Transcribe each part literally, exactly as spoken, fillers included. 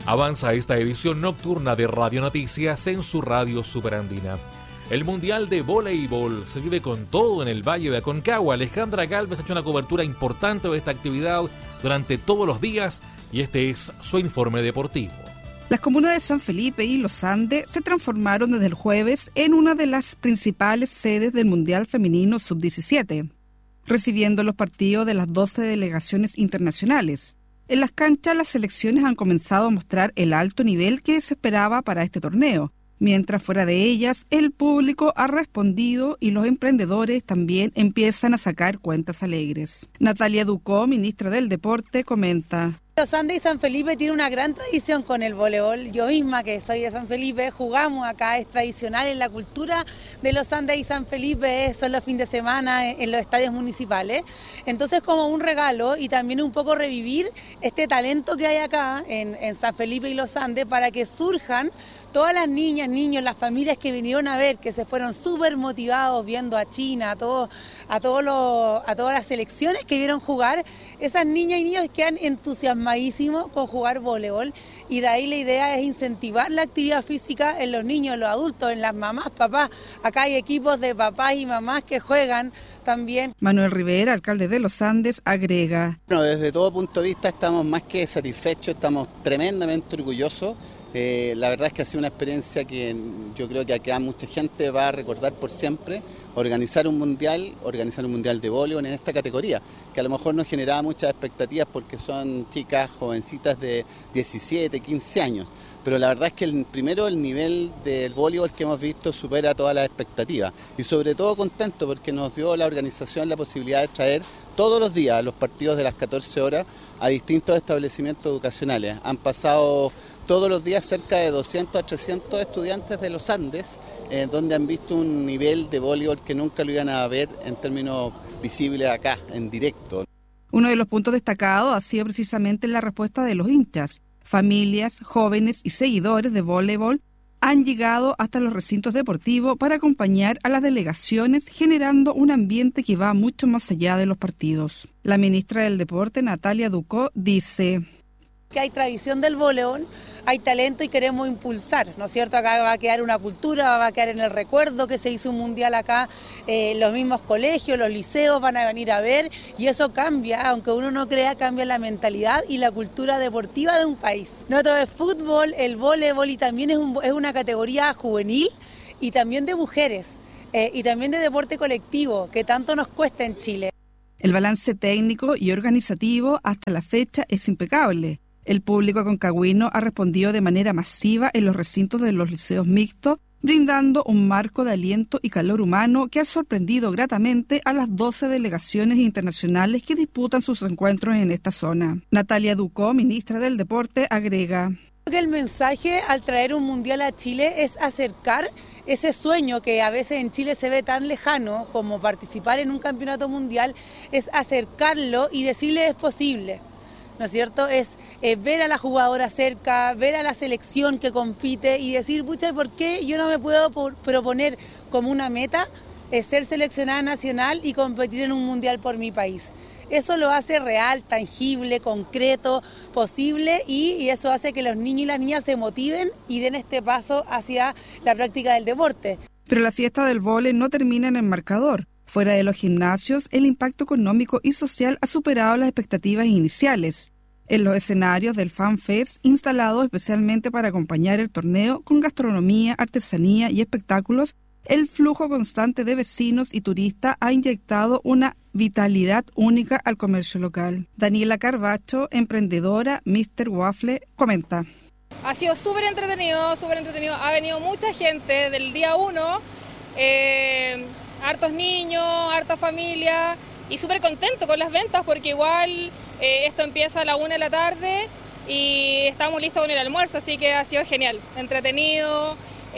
Avanza esta edición nocturna de Radio Noticias en su radio superandina. El Mundial de Voleibol se vive con todo en el Valle de Aconcagua. Alejandra Galvez ha hecho una cobertura importante de esta actividad durante todos los días y este es su informe deportivo. Las comunas de San Felipe y Los Andes se transformaron desde el jueves en una de las principales sedes del Mundial Femenino sub diecisiete, recibiendo los partidos de las doce delegaciones internacionales. En las canchas, las selecciones han comenzado a mostrar el alto nivel que se esperaba para este torneo, mientras fuera de ellas, el público ha respondido y los emprendedores también empiezan a sacar cuentas alegres. Natalia Ducó, ministra del Deporte, comenta: Los Andes y San Felipe tienen una gran tradición con el voleibol. Yo misma, que soy de San Felipe, jugamos acá, es tradicional en la cultura de Los Andes y San Felipe, son los fines de semana en los estadios municipales. Entonces, como un regalo y también un poco revivir este talento que hay acá en, en San Felipe y Los Andes para que surjan todas las niñas, niños, las familias que vinieron a ver, que se fueron súper motivados viendo a China, a, todo, a, todos los, a todas las selecciones que vieron jugar, esas niñas y niños quedan entusiasmadísimos con jugar voleibol y de ahí la idea es incentivar la actividad física en los niños, en los adultos, en las mamás, papás. Acá hay equipos de papás y mamás que juegan también. Manuel Rivera, alcalde de Los Andes, agrega: Bueno, desde todo punto de vista estamos más que satisfechos, estamos tremendamente orgullosos. Eh, la verdad es que ha sido una experiencia que yo creo que acá mucha gente va a recordar por siempre. Organizar un mundial, organizar un mundial de voleibol en esta categoría, que a lo mejor no generaba muchas expectativas porque son chicas, jovencitas de diecisiete, quince años. Pero la verdad es que el, primero el nivel del voleibol que hemos visto supera todas las expectativas. Y sobre todo contento porque nos dio la organización la posibilidad de traer todos los días los partidos de las catorce horas a distintos establecimientos educacionales. Han pasado todos los días cerca de doscientos a trescientos estudiantes de los Andes, eh, donde han visto un nivel de voleibol que nunca lo iban a ver en términos visibles acá, en directo. Uno de los puntos destacados ha sido precisamente la respuesta de los hinchas. Familias, jóvenes y seguidores de voleibol han llegado hasta los recintos deportivos para acompañar a las delegaciones, generando un ambiente que va mucho más allá de los partidos. La ministra del Deporte, Natalia Ducó, dice que hay tradición del voleibol, hay talento y queremos impulsar, ¿no es cierto? Acá va a quedar una cultura, va a quedar en el recuerdo que se hizo un mundial acá, eh, los mismos colegios, los liceos van a venir a ver y eso cambia, aunque uno no crea, cambia la mentalidad y la cultura deportiva de un país. No todo es fútbol, el voleibol y también es, un, es una categoría juvenil y también de mujeres eh, y también de deporte colectivo, que tanto nos cuesta en Chile. El balance técnico y organizativo hasta la fecha es impecable. El público aconcagüino ha respondido de manera masiva en los recintos de los liceos mixtos, brindando un marco de aliento y calor humano que ha sorprendido gratamente a las doce delegaciones internacionales que disputan sus encuentros en esta zona. Natalia Ducó, ministra del Deporte, agrega: el mensaje al traer un mundial a Chile es acercar ese sueño que a veces en Chile se ve tan lejano como participar en un campeonato mundial, es acercarlo y decirle es posible. ¿No es cierto? Es eh, ver a la jugadora cerca, ver a la selección que compite y decir, pucha, ¿por qué yo no me puedo por, proponer como una meta eh, ser seleccionada nacional y competir en un mundial por mi país? Eso lo hace real, tangible, concreto, posible y, y eso hace que los niños y las niñas se motiven y den este paso hacia la práctica del deporte. Pero la fiesta del vóley no termina en el marcador. Fuera de los gimnasios, el impacto económico y social ha superado las expectativas iniciales. En los escenarios del Fan Fest, instalados especialmente para acompañar el torneo con gastronomía, artesanía y espectáculos, el flujo constante de vecinos y turistas ha inyectado una vitalidad única al comercio local. Daniela Carbacho, emprendedora míster Waffle, comenta: Ha sido súper entretenido, súper entretenido. Ha venido mucha gente del día uno. Eh... hartos niños, harta familia y súper contento con las ventas porque igual eh, esto empieza a la una de la tarde y estamos listos con el almuerzo, así que ha sido genial, entretenido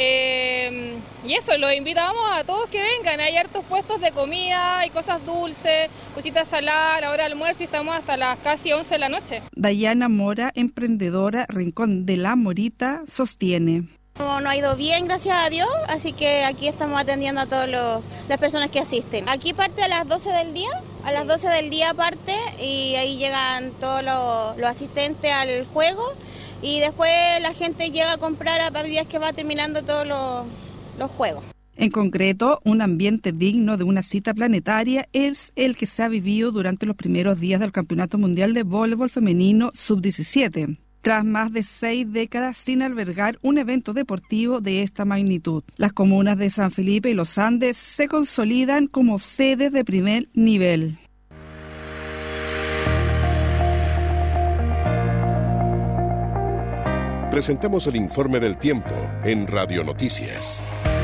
eh, y eso, los invitamos a todos que vengan, hay hartos puestos de comida, hay cosas dulces, cositas saladas a la hora del almuerzo y estamos hasta las casi once de la noche. Dayana Mora, emprendedora Rincón de la Morita, sostiene: No, no ha ido bien, gracias a Dios, así que aquí estamos atendiendo a todas las personas que asisten. Aquí parte a las doce del día, a las doce del día parte y ahí llegan todos los, los asistentes al juego y después la gente llega a comprar a medida que va terminando todos los, los juegos. En concreto, un ambiente digno de una cita planetaria es el que se ha vivido durante los primeros días del Campeonato Mundial de Voleibol Femenino sub diecisiete. Tras más de seis décadas sin albergar un evento deportivo de esta magnitud, las comunas de San Felipe y Los Andes se consolidan como sedes de primer nivel. Presentamos el informe del tiempo en Radio Noticias.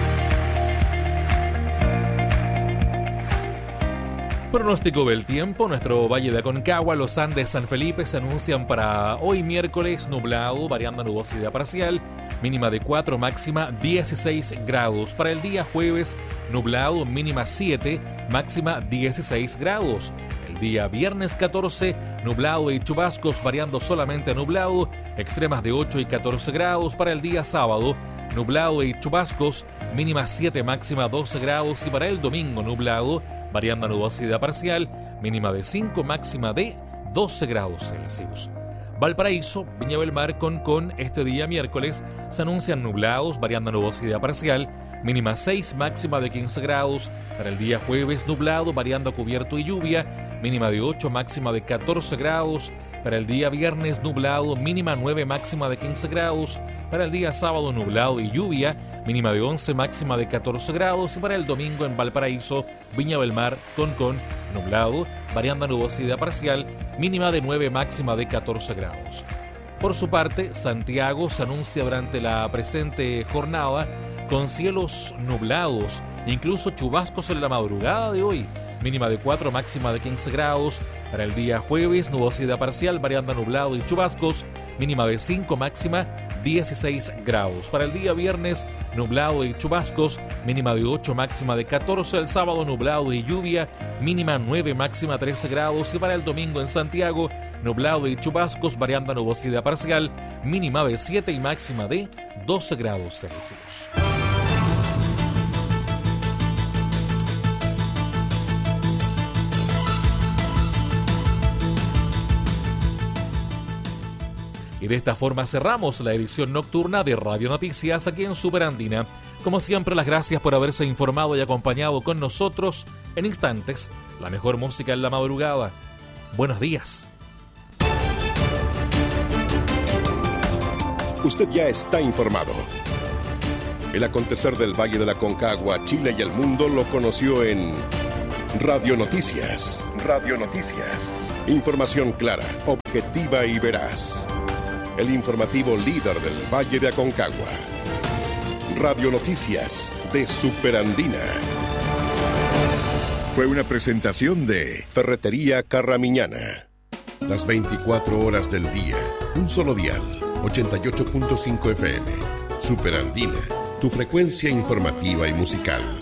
Pronóstico del tiempo. Nuestro Valle de Aconcagua, Los Andes, San Felipe se anuncian para hoy miércoles nublado, variando a nubosidad parcial, mínima de cuatro, máxima dieciséis grados. Para el día jueves, nublado, mínima siete, máxima dieciséis grados. El día viernes catorce, nublado y chubascos, variando solamente a nublado, extremas de ocho y catorce grados. Para el día sábado, nublado y chubascos, mínima siete, máxima doce grados. Y para el domingo, nublado, variando a nubosidad parcial, mínima de cinco, máxima de doce grados Celsius. Valparaíso, Viña del Mar, Concón, este día miércoles se anuncian nublados, variando a nubosidad parcial, mínima seis, máxima de quince grados. Para el día jueves, nublado, variando a cubierto y lluvia, mínima de ocho, máxima de catorce grados. Para el día viernes, nublado, mínima nueve, máxima de quince grados. Para el día sábado, nublado y lluvia, mínima de once, máxima de catorce grados. Y para el domingo en Valparaíso, Viña del Mar, Concón, nublado, variando a nubosidad parcial, mínima de nueve, máxima de catorce grados. Por su parte, Santiago se anuncia durante la presente jornada con cielos nublados, incluso chubascos en la madrugada de hoy, mínima de cuatro, máxima de quince grados. Para el día jueves, nubosidad parcial, variando a nublado y chubascos, mínima de cinco, máxima dieciséis grados. Para el día viernes, nublado y chubascos, mínima de ocho, máxima de catorce. El sábado, nublado y lluvia, mínima nueve, máxima trece grados. Y para el domingo en Santiago, nublado y chubascos, variando a nubosidad parcial, mínima de siete y máxima de doce grados Celsius. Y de esta forma cerramos la edición nocturna de Radio Noticias aquí en Superandina. Como siempre, las gracias por haberse informado y acompañado con nosotros. En instantes, la mejor música en la madrugada. Buenos días. Usted ya está informado. El acontecer del Valle de la Aconcagua, Chile y el mundo lo conoció en Radio Noticias. Radio Noticias. Información clara, objetiva y veraz. El informativo líder del Valle de Aconcagua. Radio Noticias de Superandina. Fue una presentación de Ferretería Carramiñana. Las veinticuatro horas del día. Un solo dial. ochenta y ocho punto cinco F M. Superandina. Tu frecuencia informativa y musical.